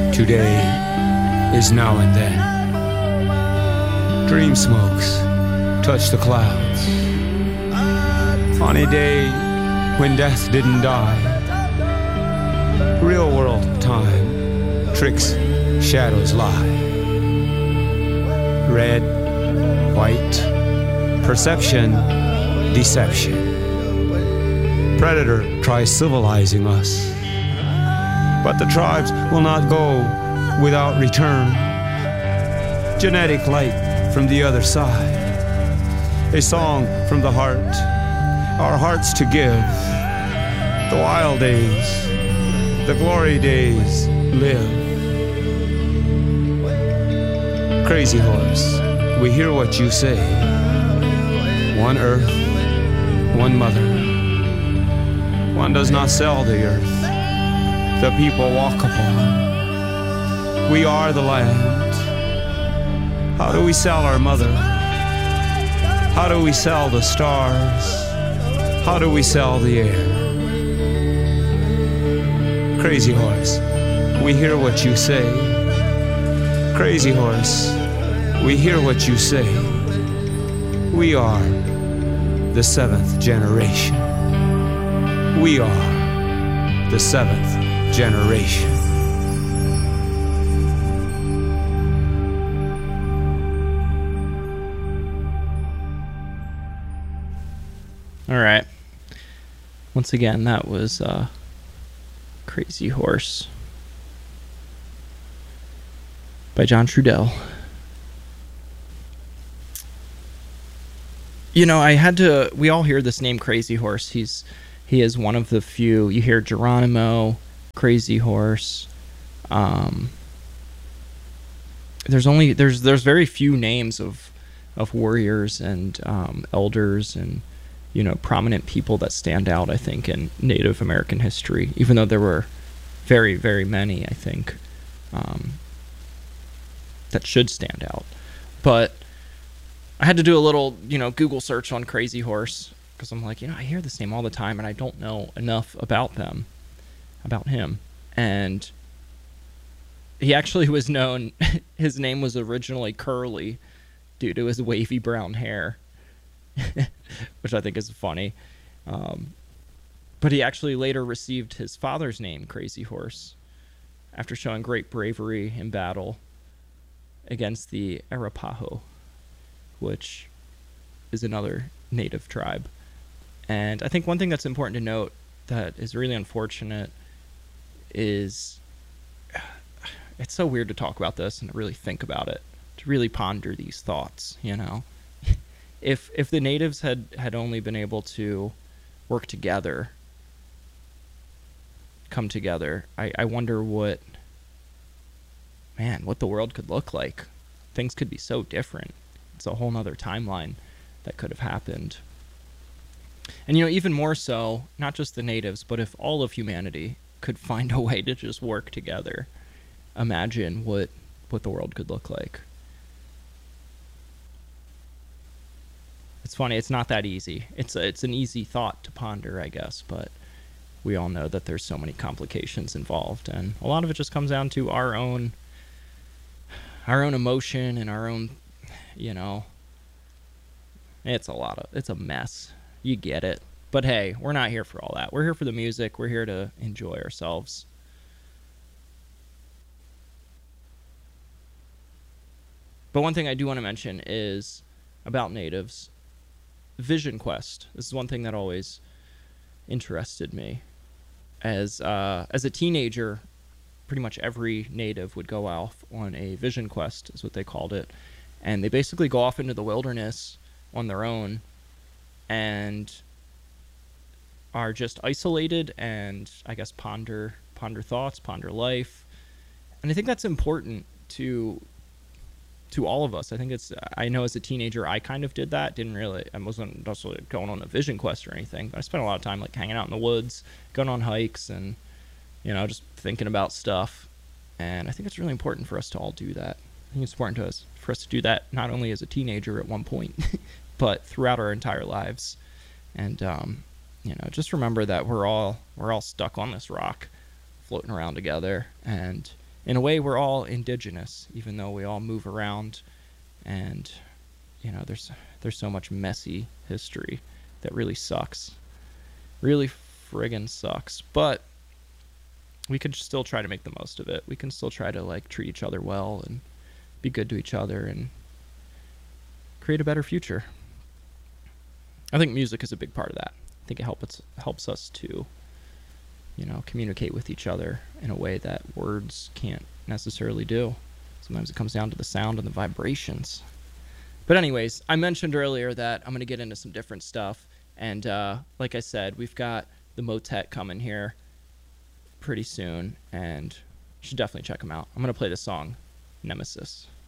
Today is now and then. Dream smokes touch the clouds. On a day when death didn't die, real world time tricks shadows lie. Red, white, perception, deception. Predator tries civilizing us, but the tribes will not go without return. Genetic light from the other side, a song from the heart, our hearts to give. The wild days, the glory days live. Crazy horse, we hear what you say. One earth, one mother. One does not sell the earth the people walk upon. We are the land. How do we sell our mother? How do we sell the stars? How do we sell the air? Crazy horse, we hear what you say. Crazy horse, we hear what you say. We are the seventh generation. We are the seventh generation. All right. Once again, that was Crazy Horse by John Trudell. You know, we all hear this name Crazy Horse. He is one of the few. You hear Geronimo, Crazy Horse. There's very few names of warriors and elders and, you know, prominent people that stand out, I think, in Native American history, even though there were very, very many, I think, that should stand out. But I had to do a little, you know, Google search on Crazy Horse, because I'm like, you know, I hear this name all the time, and I don't know enough about him. And he actually was known, his name was originally Curly due to his wavy brown hair, which I think is funny. But he actually later received his father's name, Crazy Horse, after showing great bravery in battle against the Arapaho, which is another native tribe. And I think one thing that's important to note that is really unfortunate is it's so weird to talk about this and to really think about it, to really ponder these thoughts, you know. If the natives had only been able to work together, come together, I wonder what the world could look like. Things could be so different. It's a whole nother timeline that could have happened. And, you know, even more so, not just the natives, but if all of humanity could find a way to just work together, imagine what the world could look like. It's funny, it's not that easy. It's an easy thought to ponder, I guess, but we all know that there's so many complications involved, and a lot of it just comes down to our own emotion and our own, you know, it's a mess. You get it. But hey, we're not here for all that. We're here for the music. We're here to enjoy ourselves. But one thing I do want to mention is about natives. Vision Quest. This is one thing that always interested me. As a teenager, pretty much every native would go off on a vision quest, is what they called it. And they basically go off into the wilderness on their own and are just isolated and, I guess, ponder thoughts, ponder life. And I think that's important to all of us. I know as a teenager, I kind of did that. I wasn't necessarily going on a vision quest or anything, but I spent a lot of time like hanging out in the woods, going on hikes, and, you know, just thinking about stuff. And I think it's really important for us to all do that. I think it's important for us to do that not only as a teenager at one point, but throughout our entire lives. And, you know, just remember that we're all stuck on this rock, floating around together. And in a way, we're all indigenous, even though we all move around, and there's so much messy history that really sucks, really friggin' sucks. But we could still try to make the most of it. We can still try to like treat each other well and be good to each other and create a better future. I think music is a big part of that. I think it helps us to, communicate with each other in a way that words can't necessarily do. Sometimes it comes down to the sound and the vibrations. But anyways, I mentioned earlier that I'm going to get into some different stuff. And like I said, we've got the Motet coming here pretty soon, and you should definitely check them out. I'm going to play the song Nemesis.